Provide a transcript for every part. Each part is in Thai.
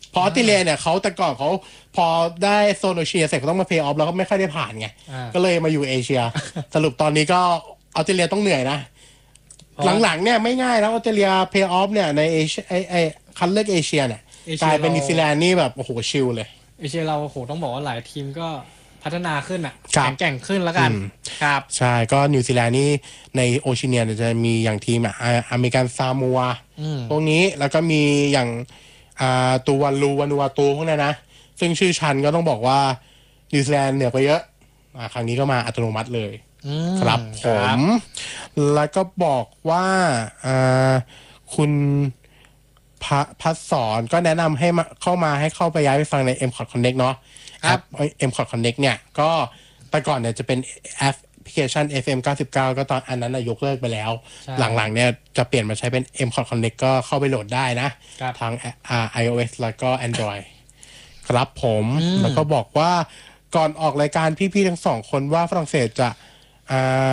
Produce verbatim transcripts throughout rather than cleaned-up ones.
เพราะออสเตรเลียเนี่ยเขาแต่ก่อนเขาพอได้โซนเอเชียเสร็จเขาต้องมาเพลย์ออฟแล้วก็ไม่ค่อยได้ผ่านไงก็เลยมาอยู่เอเชียสรุปตอนนี้ก็ออสเตรเลียต้องเหนื่อยนะหลังๆเนี่ยไม่ง่ายนะออสเตรเลียเพลย์ออฟเนี่ยในเอเชียไอไอคัดเลือกเอเชียเนี่ยกลายเป็นนิวซีแลนด์นี่แบบโอ้โหชิลเลยเอเชียเราโหต้องบอกว่าหลายทีมก็พัฒนาขึ้นอ่ะแข็งแกร่งขึ้นแล้วกันครับใช่ก็นิวซีแลนด์นี่ในโอเชียจะมีอย่างทีมอ่ะอเมริกันซามัวพวกนี้แล้วก็มีอย่างตูวาลูวานูอาตูพวกนั้นนะซึ่งชื่อชันก็ต้องบอกว่านิวซีแลนด์เหนือกว่าเยอะครั้งนี้ก็มาอัตโนมัติเลยครับผมแล้วก็บอกว่าคุณพัฒสอนก็แนะนำให้เข้ามาให้เข้าไปย้ายไปฟังใน เอ็ม คอร์ด Connect เนาะแอป เอ็ม คอร์ด Connect เนี่ยก็แต่ก่อนเนี่ยจะเป็นแอปพลิเคชัน เอฟ เอ็ม เก้าสิบเก้า ก็ตอนอันนั้นยกเลิกไปแล้วหลังๆเนี่ยจะเปลี่ยนมาใช้เป็น เอ็ม คอร์ด Connect ก็เข้าไปโหลดได้นะทาง iOS แล้วก็ Android ครับผมแล้วก็บอกว่าก่อนออกรายการพี่ๆทั้งสองคนว่าฝรั่งเศสจะอ่า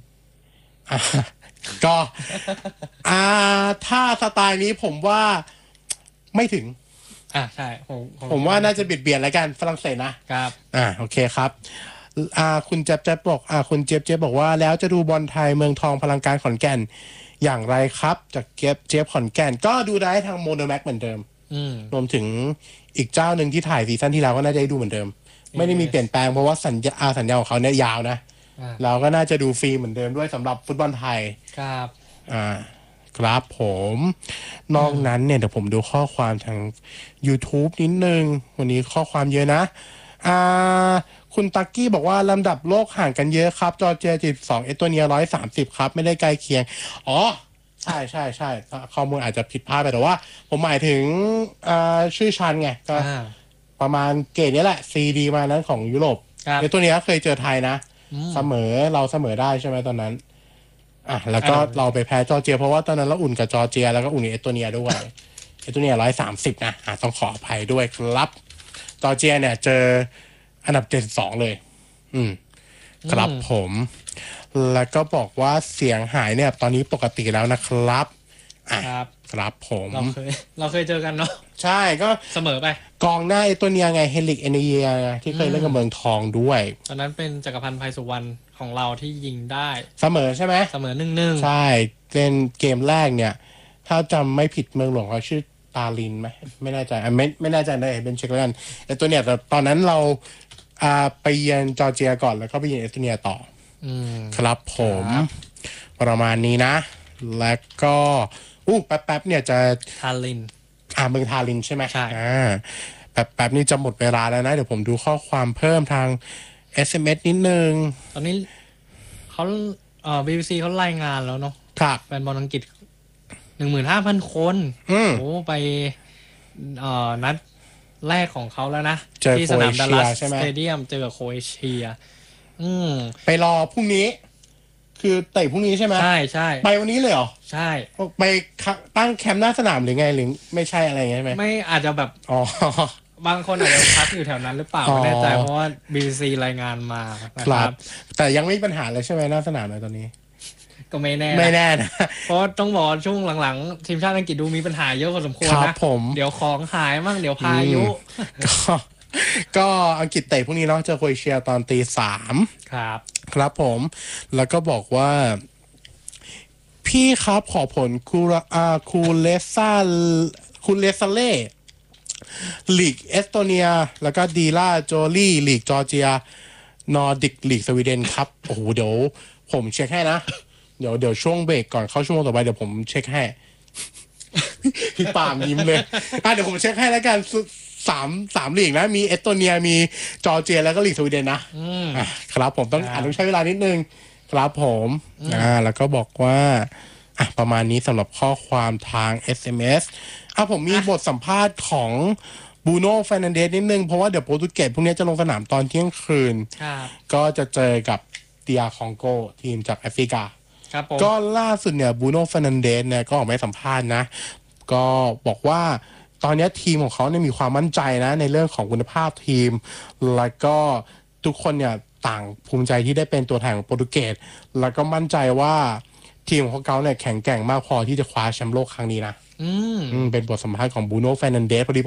ก็อ่าถ้าสไตล์นี้ผมว่าไม่ถึงอ่าใช่ผมผมว่าน่าจะเบียดเบียนแล้วกันฝรั่งเศสนะครับอ่าโอเคครับอ่าคุณเจ็บเจ็บบอกอ่าคุณเจ็บเจ็บบอกว่าแล้วจะดูบอลไทยเมืองทองพลังการขอนแก่นอย่างไรครับจากเจ็บเจ็บขอนแก่นก็ดูได้ทางโมโนแม็กเหมือนเดิมรวมถึงอีกเจ้าหนึ่งที่ถ่ายซีซั่นที่แล้วก็น่าจะได้ดูเหมือนเดิมไม่ได้มีเปลี่ยนแปลงเพราะว่าสัญญาสัญญาของเขาเนี่ยยาวนะเราก็น่าจะดูฟรีเหมือนเดิมด้วยสำหรับฟุตบอลไทยครับอ่าครับผมนอกนั้นเนี่ยเดี๋ยวผมดูข้อความทาง YouTube นิดนึงวันนี้ข้อความเยอะนะอ่าคุณตักกี้บอกว่าลำดับโลกห่างกันเยอะครับจอร์เจียเจ็ดสิบสองเอสโตเนียหนึ่งร้อยสามสิบครับไม่ได้ใกล้เคียงอ๋อใช่ใช่ใช่ข้อมูลอาจจะผิดพลาดไปแต่ว่าผมหมายถึงอ่าชื่อชันไงก็ประมาณเกรดนี้แหละ ซี ดี มานั้นของยุโรปเอสโตเนียเคยเจอไทยนะเสมอเราเสมอได้ใช่ไหมตอนนั้นอ่ะแล้วก็เราไปแพ้จอร์เจียเพราะว่าตอนนั้นเราอุ่นกับจอร์เจียแล้วก็อุ่นกับเอสโตเนียด้วยเอสโตเนียร้อยสามสิบนะอ่ะต้องขออภัยด้วยครับจอร์เจียเนี่ยเจออันดับเจ็ดสิบสองเลยอืมครับผมแล้วก็บอกว่าเสียงหายเนี่ยตอนนี้ปกติแล้วนะครับอ่ะครับครับผมเราเคยเราเคยเจอกันเนาะใช่ก็เสมอไปกองหน้าเอสโตเนียไงเฮลิกเอเนียที่เคยเล่นกับเมืองทองด้วยตอนนั้นเป็นจักรพันธ์ไพสุวรรณของเราที่ยิงได้เสมอใช่ไหมเสมอหนึ่งหนึ่งใช่เล่นเกมแรกเนี่ยถ้าจำไม่ผิดเมืองหลวงเขาชื่อตาลินไหมไม่แน่ใจอ่ะไม่ไม่แน่ใจเลยเป็นเช็คแล้วกันแต่ตัวเนี่ยแต่ตอนนั้นเราอ่าไปเยือนจอร์เจียก่อนแล้วก็ไปเยือนเอสโตเนียต่อครับผมประมาณนี้นะแล้วก็อู้แป๊บๆเนี่ยจะทาลินอ่าเมืองทาลินใช่ไหมใช่อ่าแป๊บๆนี่จะหมดเวลาแล้วนะเดี๋ยวผมดูข้อความเพิ่มทาง เอส เอ็ม เอส นิดนึงตอนนี้เขาเอ่อ บี บี ซี เขารายงานแล้วเนาะครับแฟนบอลอังกฤษ หนึ่งหมื่นห้าพัน คนโอ้ไปเอ่อนัดแรกของเขาแล้วนะที่สนามดัลลัสสเตเดียมเจอกับโครเอเชียอืมไปรอพรุ่งนี้คือเตะพรุ่งนี้ใช่ไหมใช่ใช่ไปวันนี้เลยเหรอใช่ไปตั้งแคมป์หน้าสนามหรือไงหรือไม่ใช่อะไรไงใช่ไหมไม่อาจจะแบบอ๋อบางคนอาจจะพักอยู่แถวนั้นหรือเปล่าไม่แน่ใจเพราะว่า บี บี ซี รายงานมาครับแต่ยังไม่มีปัญหาเลยใช่ไหมหน้าสนามเลยตอนนี้ก็ไม่แน่ไม่แน่นะเพราะต้องบอกช่วงหลังๆทีมชาติอังกฤษดูมีปัญหาเยอะพอสมควรนะเดี๋ยวของหายมั่งเดี๋ยวพายุก็ก็อังกฤษเตะพรุ่งนี้เนาะเจอโครเอเชียตอนตีสามครับครับผมแล้วก็บอกว่าพี่ครับขอผลคูอาคูเลซ่าคูเลซาเล่ลีกเอสโตเนียแล้วก็ดีล่าโจลี่ลีกจอร์เจียนอร์ดิกลีกสวีเดนครับโอ้โหเดี๋ยวผมเช็คให้นะเดี๋ยวเดี๋ยวช่วงเบรกก่อนเข้าชั่วโมงต่อไปเดี๋ยวผมเช็คให้พี่ปามยิ้มเลยอ่ะเดี๋ยวผมเช็คให้แล้วกันสามสามลีกนะมีเอสโตเนียมีจอร์เจียแล้วก็ลีกสวีเดนนะอ่ะครับผมต้องอ่านต้องใช้เวลานิดนึงครับผมอ่าแล้วก็บอกว่าอ่ะประมาณนี้สำหรับข้อความทาง เอส เอ็ม เอส อ่ะผมมีบทสัมภาษณ์ของบูโน่ เฟร์นันเดสนิดนึงเพราะว่าเดี๋ยวโปรตุเกสพวกนี้จะลงสนามตอนเที่ยงคืนก็จะเจอกับเดียคองโกทีมจากแอฟริกาก็ล่าสุดเนี่ยบูโน่ เฟร์นันเดสเนี่ยก็ออกมาสัมภาษณ์นะก็บอกว่าตอนนี้ทีมของเขาเนี่ยมีความมั่นใจนะในเรื่องของคุณภาพทีมแล้วก็ทุกคนเนี่ยต่างภูมิใจที่ได้เป็นตัวแทนของโปรตุเกสแล้วก็มั่นใจว่าทีมของเขาเนี่ยแข็งแกร่งมากพอที่จะคว้าแชมป์โลกครั้งนี้นะอืมเป็นบทสัมภาษณ์ของบูโน่ เฟร์นันเดสพอดี